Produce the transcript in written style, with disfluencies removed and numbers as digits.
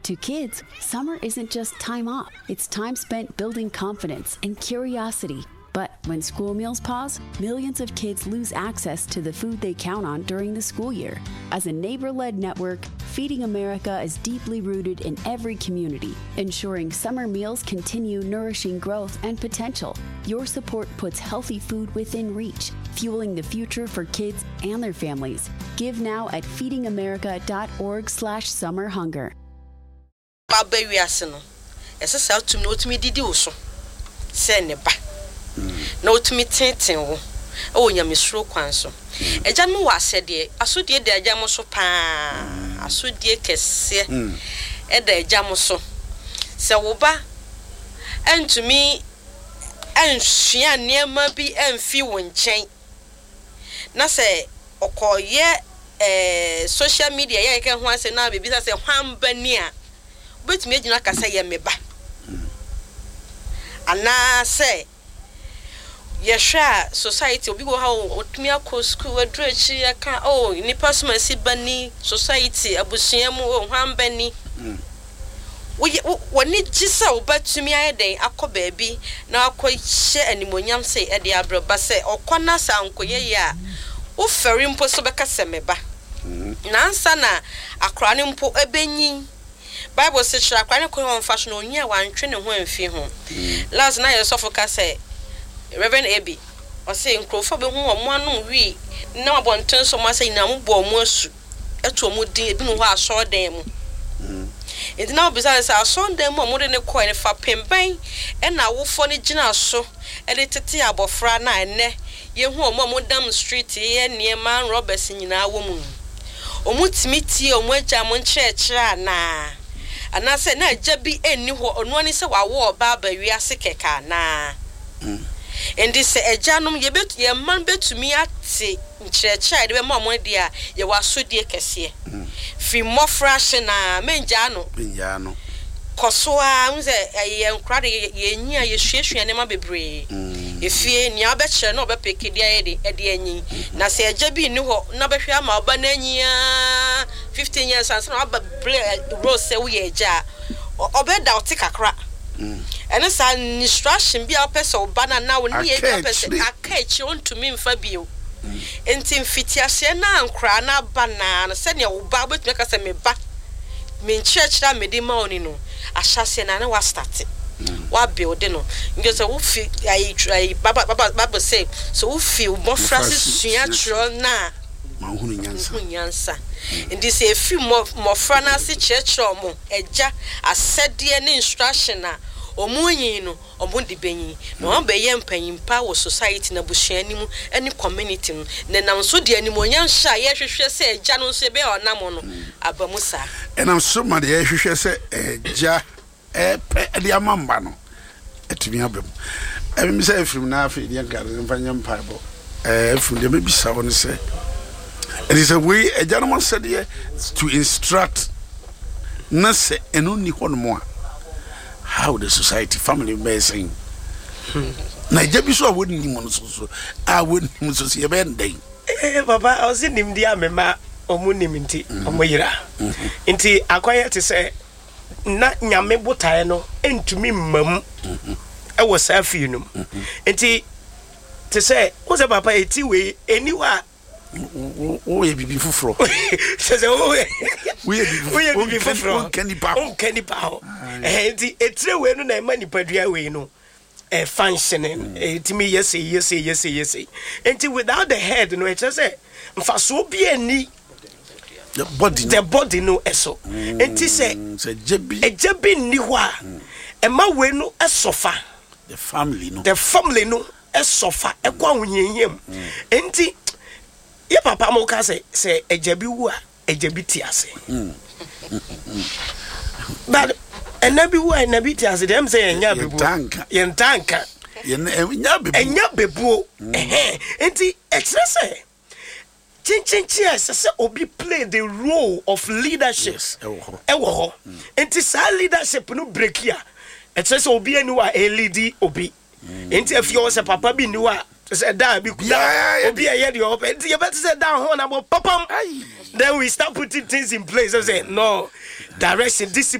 To kids, summer isn't just time off. It's time spent building confidence and curiosity. But when school meals pause, millions of kids lose access to the food they count on during the school year. As a neighbor-led network, Feeding America is deeply rooted in every community, ensuring summer meals continue nourishing growth and potential. Your support puts healthy food within reach, fueling the future for kids and their families. Give now at feedingamerica.org/summerhunger. No to me tintin oh nyamesuro kwan so eja no wasede asodie de eja mo so pa asodie kese e da eja mo so se wo ba entumi enhia niema bi emfi wo nchen na se okoye social media ye ke ho ase na bebi se hwamba ni a betumi agina kasa ye meba ana se Yesha society obi go ha otumi akọ school adrechi aka oh ni personal sibani society abusua mu o hwambani wo ni gisa obatumi ayeden akọ baabi na akọ hye animonyam sei e de abroba se okwana sankoye ya wo feri mpo so beka semeba na ansa na akra ne mpo ebenyi Bible says shira akra ne ko ho fashion onyi a wantwe ne ho amfi ho last na yesofo ka say Reverend Abi, I say in Crawford, one we now about turn so much in Namubo Mosu, at a moody, even who I saw them. It's now besides I saw them more than a coin for Pembay, and I will funny general so, and it's a tea about Frana and Ne, ye who more damn street here near Man Robertson in our woman. Omut meet you on Wedjamon Church, na. And I said, na Jabby any who on one is a war barber, we are sick, na. And this a janum ye bet ye man bet to me at church be mom dia ye was so dear kese fi more fresh na menjano kosoa unze ye nkrade ye nyia ye hwehwe ne ma bebre efie ni abekye na obepeke dia ye de anyi na se agya bi ni ho na behwe ama oba na anyia 15 years and na rose se wo ye agya obeda otikakra and it's an instruction be a person banana when ye person a catch on to me fabio entim fitiase na ankra na banana se ne wo ba bet make us me ba me church na me di ma oni no ahyase na wa start wa build no nge so wo fi ai baba say so wo fi mo frase sua tro na mahunu nyansa and this a few more frana se church mo eja asede ne instruction na omunyi no omundi benyi no amba ye mpanyimpa wo society na busuanimu any community no ne nam so de animonyan hya ye hwehwe se eja no so be onam no abamusa enam so ma de ye hwehwe se eja de amamba no etumi abam emi se efrim na afi de gare mpanyam paibo efrim de mebisa won se it is a way eja no said here to instruct na se eno ni hono mo how the society family basing na jebi so awodi ni mo so awodi mo so se be ndai baba I was in him dia mema omunim nti omoyira nti akwaya te se na nyame botae no entumi mmam e wo safi num nti te se wo se papa eti we eniwa we bibi fufro se we bibi fufro kani pa nti etre we no na ema nipadua we no functioning etimi yes nti without the head no it say mfaso bi ani the body no eso enti say jebi ni ho a ema we no esofa the family no esofa ekwa hunyeyem enti ye papa mo ka say ejabi wu a ejabi ti ase but enabi wu a enabi ti ase dem say enya bebu yentanka enya bebu enti exercise chin say obi play the role of leadership ewo ho enti sa leadership no break here exercise obi eni wa lead obi enti if you say papa bi ni wa say da bi kuda obi aye de open enti you better say down ho na papam then we start putting things in place. I say no direction, discipline.